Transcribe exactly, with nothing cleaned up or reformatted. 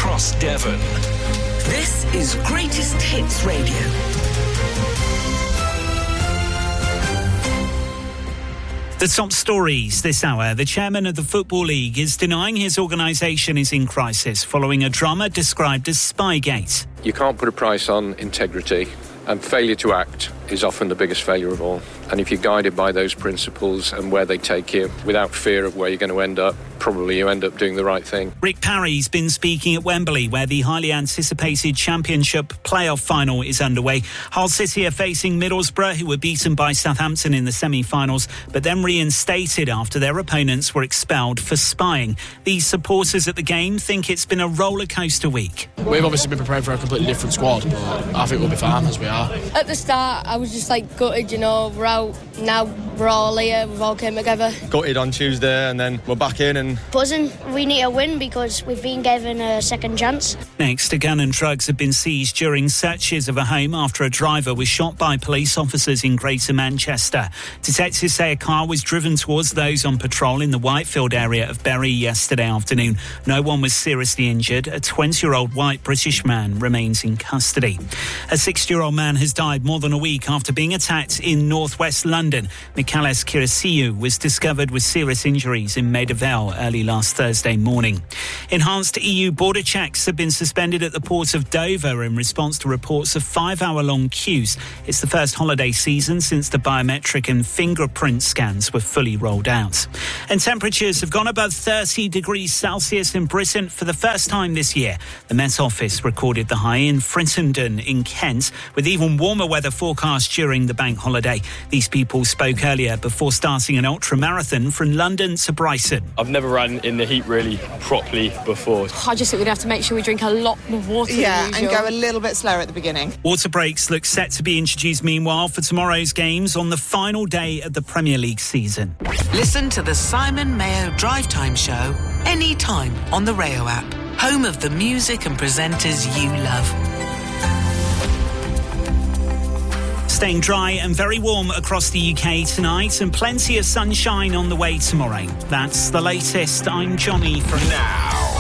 across Devon. This is Greatest Hits Radio. The top stories this hour. The chairman of the Football League is denying his organisation is in crisis following a drama described as Spygate. You can't put a price on integrity, and failure to act is often the biggest failure of all. And if you're guided by those principles and where they take you, without fear of where you're going to end up, probably you end up doing the right thing. Rick Parry's been speaking at Wembley, where the highly anticipated Championship playoff final is underway. Hull City are facing Middlesbrough, who were beaten by Southampton in the semi-finals, but then reinstated after their opponents were expelled for spying. The supporters at the game think it's been a rollercoaster week. We've obviously been preparing for a completely different squad, but I think we'll be fine as we are. At the start, I was just like gutted, you know, we're out now, we're all here, we've all came together. Gutted on Tuesday, and then we're back in and buzzing. We need a win because we've been given a second chance. Next, a gun and drugs have been seized during searches of a home after a driver was shot by police officers in Greater Manchester. Detectives say a car was driven towards those on patrol in the Whitefield area of Bury yesterday afternoon. No one was seriously injured. A twenty-year-old white British man remains in custody. A sixty-year-old man has died more than a week after being attacked in northwest London. Michalis Kirisiou was discovered with serious injuries in Maida Vale early last Thursday morning. Enhanced E U border checks have been suspended at the port of Dover in response to reports of five-hour-long queues. It's the first holiday season since the biometric and fingerprint scans were fully rolled out. And temperatures have gone above thirty degrees Celsius in Britain for the first time this year. The Met Office recorded the high in Frittenden in Kent, with even warmer weather forecast during the bank holiday. These people spoke earlier before starting an ultra-marathon from London to Brighton. I've never run in the heat really properly before. I just think we'd have to make sure we drink a lot more water Yeah, than and usual. go a little bit slower at the beginning. Water breaks look set to be introduced meanwhile for tomorrow's games on the final day of the Premier League season. Listen to the Simon Mayo Drive Time Show anytime on the Rayo app, home of the music and presenters you love. Staying dry and very warm across the U K tonight, and plenty of sunshine on the way tomorrow. That's the latest. I'm Johnny from Now,